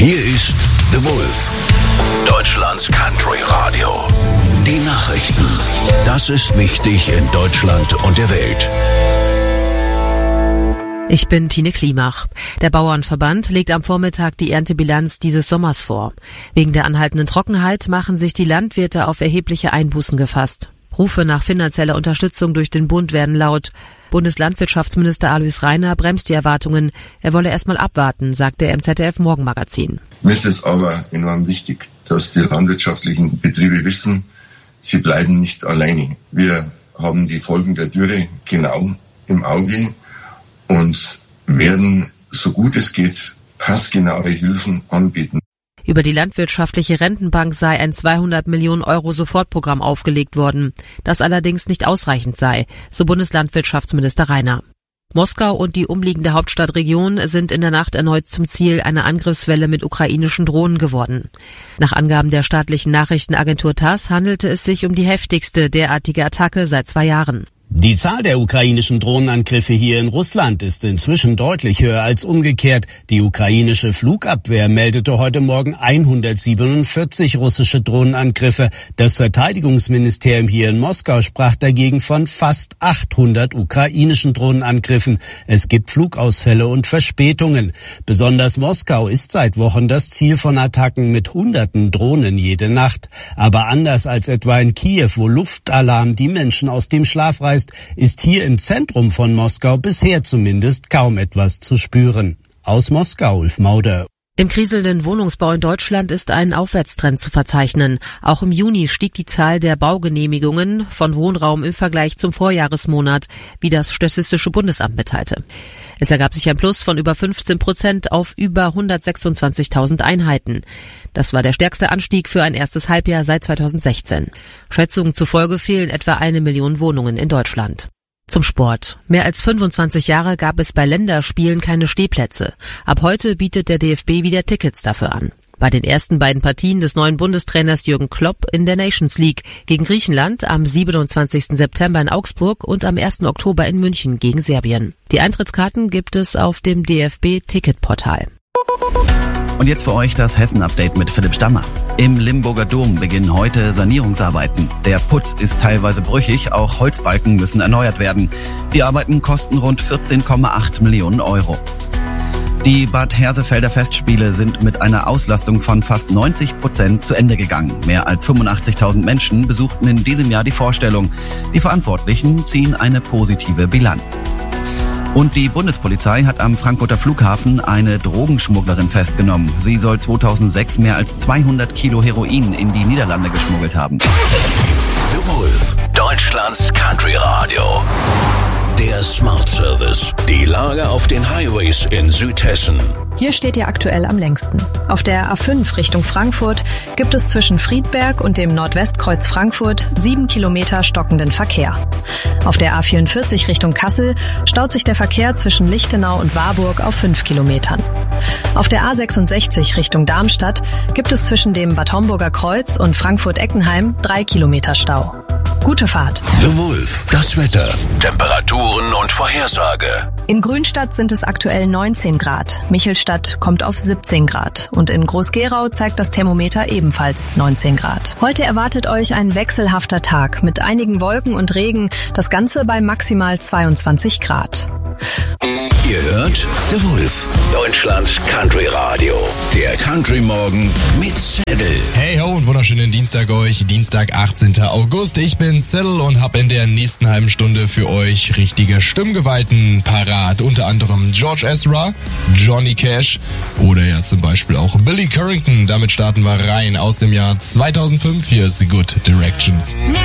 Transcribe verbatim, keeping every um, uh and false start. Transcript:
Hier ist The Wolf, Deutschlands Country Radio. Die Nachrichten. Das ist wichtig in Deutschland und der Welt. Ich bin Tine Klimach. Der Bauernverband legt am Vormittag die Erntebilanz dieses Sommers vor. Wegen der anhaltenden Trockenheit machen sich die Landwirte auf erhebliche Einbußen gefasst. Rufe nach finanzieller Unterstützung durch den Bund werden laut. Bundeslandwirtschaftsminister Alois Rainer bremst die Erwartungen. Er wolle erstmal abwarten, sagte er im Z D F-Morgenmagazin. Mir ist es aber enorm wichtig, dass die landwirtschaftlichen Betriebe wissen, sie bleiben nicht alleine. Wir haben die Folgen der Dürre genau im Auge und werden, so gut es geht, passgenaue Hilfen anbieten. Über die landwirtschaftliche Rentenbank sei ein zweihundert Millionen Euro Sofortprogramm aufgelegt worden, das allerdings nicht ausreichend sei, so Bundeslandwirtschaftsminister Rainer. Moskau und die umliegende Hauptstadtregion sind in der Nacht erneut zum Ziel einer Angriffswelle mit ukrainischen Drohnen geworden. Nach Angaben der staatlichen Nachrichtenagentur TASS handelte es sich um die heftigste derartige Attacke seit zwei Jahren. Die Zahl der ukrainischen Drohnenangriffe hier in Russland ist inzwischen deutlich höher als umgekehrt. Die ukrainische Flugabwehr meldete heute Morgen hundertsiebenundvierzig russische Drohnenangriffe. Das Verteidigungsministerium hier in Moskau sprach dagegen von fast achthundert ukrainischen Drohnenangriffen. Es gibt Flugausfälle und Verspätungen. Besonders Moskau ist seit Wochen das Ziel von Attacken mit hunderten Drohnen jede Nacht. Aber anders als etwa in Kiew, wo Luftalarm die Menschen aus dem Schlaf reißt, ist hier im Zentrum von Moskau bisher zumindest kaum etwas zu spüren. Aus Moskau, Ulf Mauder. Im kriselnden Wohnungsbau in Deutschland ist ein Aufwärtstrend zu verzeichnen. Auch im Juni stieg die Zahl der Baugenehmigungen von Wohnraum im Vergleich zum Vorjahresmonat, wie das Statistische Bundesamt mitteilte. Es ergab sich ein Plus von über fünfzehn Prozent auf über hundertsechsundzwanzigtausend Einheiten. Das war der stärkste Anstieg für ein erstes Halbjahr seit zweitausendsechzehn. Schätzungen zufolge fehlen etwa eine Million Wohnungen in Deutschland. Zum Sport. Mehr als fünfundzwanzig Jahre gab es bei Länderspielen keine Stehplätze. Ab heute bietet der D F B wieder Tickets dafür an. Bei den ersten beiden Partien des neuen Bundestrainers Jürgen Klopp in der Nations League gegen Griechenland am siebenundzwanzigsten September in Augsburg und am ersten Oktober in München gegen Serbien. Die Eintrittskarten gibt es auf dem D F B-Ticketportal. Und jetzt für euch das Hessen-Update mit Philipp Stammer. Im Limburger Dom beginnen heute Sanierungsarbeiten. Der Putz ist teilweise brüchig, auch Holzbalken müssen erneuert werden. Die Arbeiten kosten rund vierzehn Komma acht Millionen Euro. Die Bad Hersefelder Festspiele sind mit einer Auslastung von fast neunzig Prozent zu Ende gegangen. Mehr als fünfundachtzigtausend Menschen besuchten in diesem Jahr die Vorstellung. Die Verantwortlichen ziehen eine positive Bilanz. Und die Bundespolizei hat am Frankfurter Flughafen eine Drogenschmugglerin festgenommen. Sie soll zweitausendsechs mehr als zweihundert Kilo Heroin in die Niederlande geschmuggelt haben. The Wolf, Deutschlands Country Radio. Der Smart Service. Die Lage auf den Highways in Südhessen. Hier steht ihr aktuell am längsten. Auf der A fünf Richtung Frankfurt gibt es zwischen Friedberg und dem Nordwestkreuz Frankfurt sieben Kilometer stockenden Verkehr. Auf der A vierundvierzig Richtung Kassel staut sich der Verkehr zwischen Lichtenau und Warburg auf fünf Kilometern. Auf der A sechsundsechzig Richtung Darmstadt gibt es zwischen dem Bad Homburger Kreuz und Frankfurt-Eckenheim drei Kilometer Stau. Gute Fahrt. The Wolf, das Wetter, Temperaturen und Vorhersage. In Grünstadt sind es aktuell neunzehn Grad. Michelstadt kommt auf siebzehn Grad. Und in Groß-Gerau zeigt das Thermometer ebenfalls neunzehn Grad. Heute erwartet euch ein wechselhafter Tag mit einigen Wolken und Regen. Das Ganze bei maximal zweiundzwanzig Grad. Ihr hört The Wolf, Deutschlands Country Radio. Der Country Morgen mit Zettel. Hey ho und wunderschönen Dienstag euch. Dienstag, achtzehnten August. Ich bin Zettel und habe in der nächsten halben Stunde für euch richtige Stimmgewalten parat. Unter anderem George Ezra, Johnny Cash oder ja zum Beispiel auch Billy Currington. Damit starten wir rein aus dem Jahr zweitausendfünf. Hier ist Good Directions. New